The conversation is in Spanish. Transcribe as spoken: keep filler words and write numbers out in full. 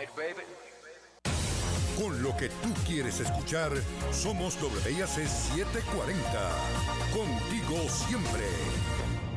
Con lo que tú quieres escuchar, somos W I A C setecientos cuarenta. Contigo siempre.